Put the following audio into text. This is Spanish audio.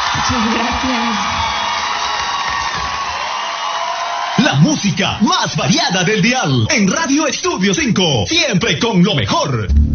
Muchas gracias. La música más variada del dial en Radio Estudio 5, siempre con lo mejor.